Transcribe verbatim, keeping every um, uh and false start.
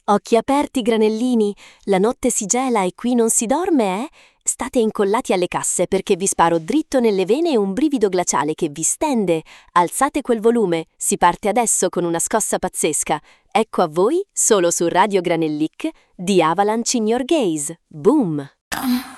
Occhi aperti, granellini, la notte si gela e qui non si dorme, eh? State incollati alle casse perché vi sparo dritto nelle vene un brivido glaciale che vi stende. Alzate quel volume, si parte adesso con una scossa pazzesca. Ecco a voi, solo su Radio Granellic, di Avalanche in Your Gaze. Boom!